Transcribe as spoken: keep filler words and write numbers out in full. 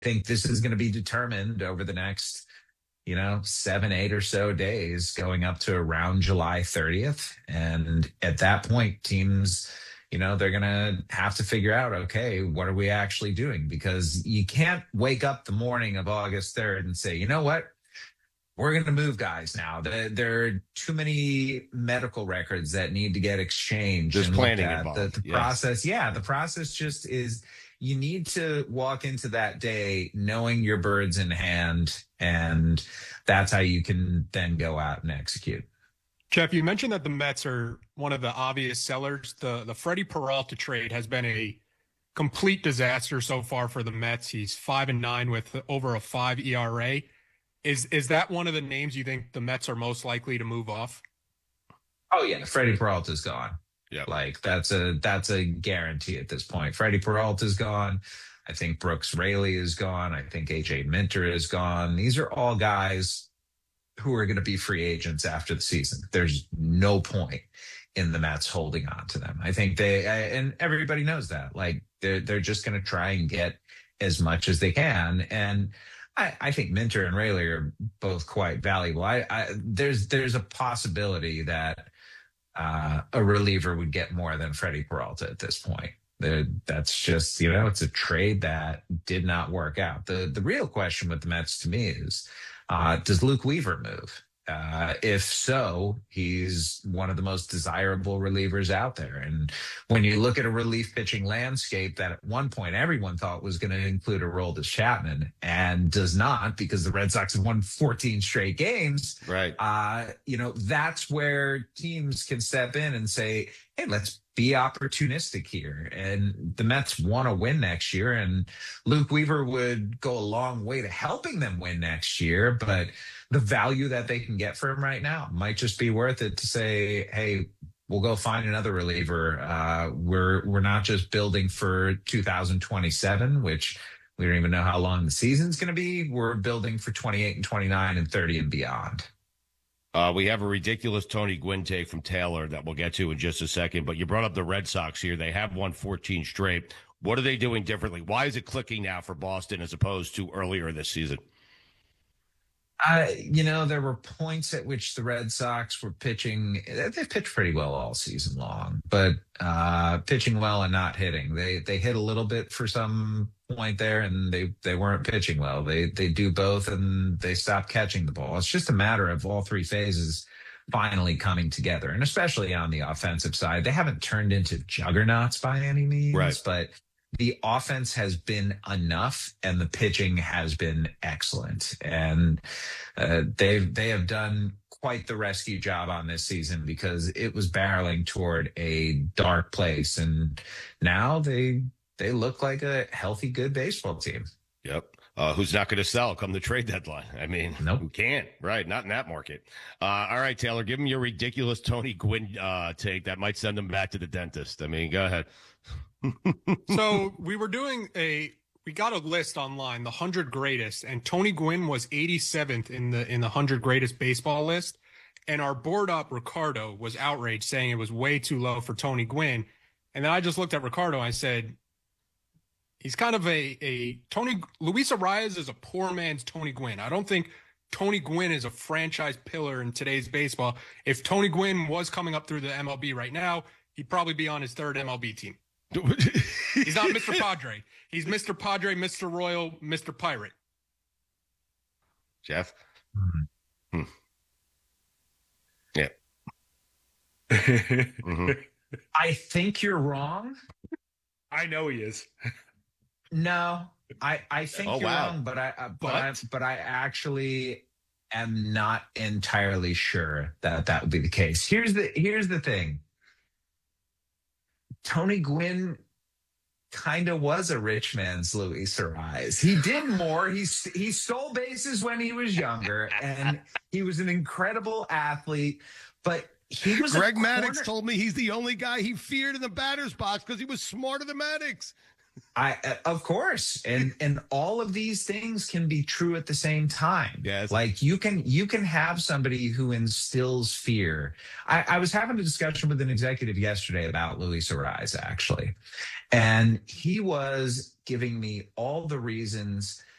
think this is going to be determined over the next, you know, seven, eight or so days going up to around July thirtieth. And at that point, teams, you know, they're going to have to figure out, okay, what are we actually doing? Because you can't wake up the morning of August third and say, you know what? We're going to move guys now. There, there are too many medical records that need to get exchanged. There's and planning looked at. involved. The, the yes. process, yeah, the process just is, you need to walk into that day knowing your bird's in hand, and that's how you can then go out and execute. Jeff, you mentioned that the Mets are one of the obvious sellers. The the Freddie Peralta trade has been a complete disaster so far for the Mets. He's five and nine with over a five E R A. Is is that one of the names you think the Mets are most likely to move off? Oh yeah, Freddie Peralta's gone. Yeah, like that's a that's a guarantee at this point. Freddie Peralta's gone. I think Brooks Raley is gone. I think A J Minter is gone. These are all guys who are going to be free agents after the season. There's no point in the Mets holding on to them. I think they, and everybody knows that. Like they're they're just going to try and get as much as they can. And I, I think Minter and Raley are both quite valuable. I, I there's there's a possibility that uh, a reliever would get more than Freddie Peralta at this point. The, that's just, you know, it's a trade that did not work out. The the real question with the Mets to me is, uh, does Luke Weaver move? Uh, if so, he's one of the most desirable relievers out there. And when you look at a relief pitching landscape that at one point everyone thought was going to include Aroldis Chapman and does not, because the Red Sox have won fourteen straight games. Right. Uh, you know, that's where teams can step in and say, hey, let's be opportunistic here. And the Mets want to win next year, and Luke Weaver would go a long way to helping them win next year. But the value that they can get for him right now might just be worth it to say, hey, we'll go find another reliever. Uh, we're we're not just building for two thousand twenty-seven, which we don't even know how long the season's going to be. We're building for twenty-eight and twenty-nine and thirty and beyond. Uh, we have a ridiculous Tony Gwynn take from Taylor that we'll get to in just a second. But you brought up the Red Sox here. They have won fourteen straight. What are they doing differently? Why is it clicking now for Boston as opposed to earlier this season? Uh, you know, there were points at which the Red Sox were pitching. They pitched pretty well all season long, but uh, pitching well and not hitting. They they hit a little bit for some point there, and they they weren't pitching well. They they do both, and they stop catching the ball. It's just a matter of all three phases finally coming together, and especially on the offensive side, they haven't turned into juggernauts by any means, right. but the offense has been enough and the pitching has been excellent. And uh, they've, they have done quite the rescue job on this season, because it was barreling toward a dark place. And now they, they look like a healthy, good baseball team. Yep. Uh, who's not going to sell come the trade deadline? I mean, nope. Who can't? Right. Not in that market. Uh, all right, Taylor, give him your ridiculous Tony Gwynn uh, take that might send him back to the dentist. I mean, go ahead. So we were doing a, we got a list online, the one hundred greatest, and Tony Gwynn was eighty-seventh in the in the one hundred greatest baseball list. And our board up, Ricardo, was outraged, saying it was way too low for Tony Gwynn. And then I just looked at Ricardo and I said, he's kind of a, a Tony, Luis Arias is a poor man's Tony Gwynn. I don't think Tony Gwynn is a franchise pillar in today's baseball. If Tony Gwynn was coming up through the M L B right now, he'd probably be on his third M L B team. He's not Mister Padre. He's Mister Padre, Mister Royal, Mister Pirate. Jeff? Mm-hmm. Hmm. Yeah. mm-hmm. I think you're wrong. I know he is. No, I, I think oh, you're wow. wrong, but I, uh, but I, but I actually am not entirely sure that that would be the case. Here's the, here's the thing. Tony Gwynn kind of was a rich man's Luis Arias. He did more. He, he stole bases when he was younger, and he was an incredible athlete, but he was Greg a corner- Maddux told me he's the only guy he feared in the batter's box because he was smarter than Maddux. I, uh, of course. And, and all of these things can be true at the same time. Yes. Like you can, you can have somebody who instills fear. I, I was having a discussion with an executive yesterday about Luis Arias, actually. And he was giving me all the reasons